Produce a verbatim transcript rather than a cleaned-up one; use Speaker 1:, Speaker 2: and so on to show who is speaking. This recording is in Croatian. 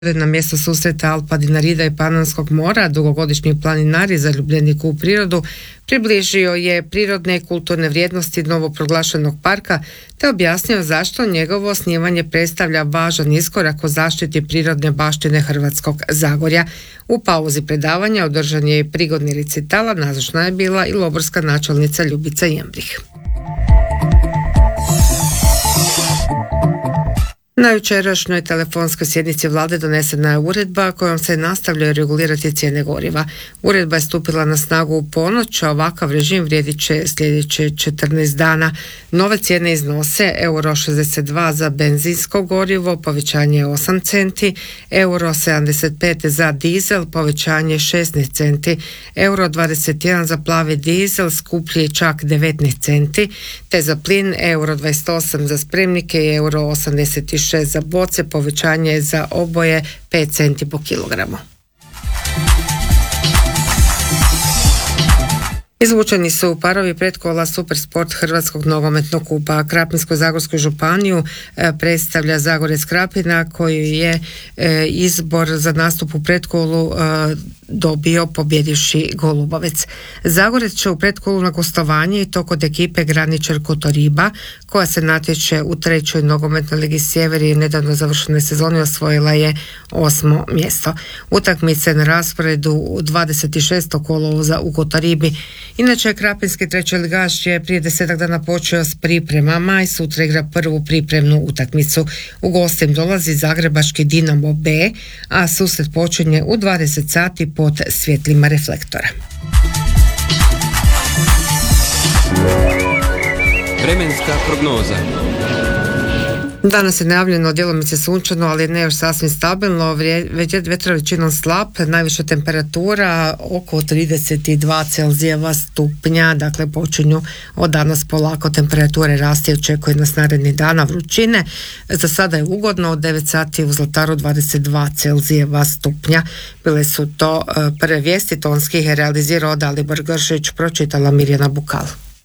Speaker 1: Na mjesto susreta Alpa Dinarida i Panonskog mora, dugogodišnji planinar i zaljubljenik u prirodu približio je prirodne i kulturne vrijednosti novoproglašenog parka te objasnio zašto njegovo osnivanje predstavlja važan iskorak u zaštiti prirodne baštine Hrvatskog Zagorja. U pauzi predavanja održan je i prigodni recital, a nazočna je bila i loborska načelnica Ljubica Jembrih. Na jučerašnjoj telefonskoj sjednici vlade donesena je uredba kojom se nastavljaju regulirati cijene goriva. Uredba je stupila na snagu u ponoć, a ovakav režim vrijedit će sljedeće četrnaest dana. Nove cijene iznose euro šezdeset dva za benzinsko gorivo, povećanje osam centi, euro sedamdeset pet za dizel, povećanje šesnaest centi, euro dvadeset jedan za plavi dizel, skuplji čak devetnaest centi, te za plin euro dvadeset osam za spremnike i euro osamdeset šest za boce, povećanje za oboje pet centi po kilogramu. Izvučeni su parovi pretkola Supersport Hrvatskog nogometnog kupa. Krapinsko-zagorsku županiju e, predstavlja Zagorec Krapina, koji je e, izbor za nastup u pretkolu e, dobio pobjedivši Golubovec. Zagorec će u pretkolu na gostovanje i to kod ekipe Graničar Kotoriba, koja se natječe u trećoj nogometnoj ligi Sjever i nedavno završene sezone osvojila je osmo mjesto. Utakmice na rasporedu dvadeset šestog kolovoza u Kotoribi. Inače, krapinski trećoligaš je prije desetak dana počeo s pripremama i sutra igra prvu pripremnu utakmicu. U goste im dolazi zagrebački Dinamo B, a susret počinje u dvadeset sati pod svjetlima reflektora.
Speaker 2: Vremenska prognoza.
Speaker 1: Danas je najavljeno djelomice sunčano, ali ne još sasvim stabilno, već je vjetar većinom slab, najviša temperatura oko trideset dva Celzijeva stupnja, dakle počinju od danas polako temperature rasti, očekuje nas narednih dana vrućine. Za sada je ugodno, od devet sati u Zlataru dvadeset dva Celzijeva stupnja. Bile su to prve vijesti tonskih, realizirao Dalibor Gršić, pročitala Mirjana Bukal.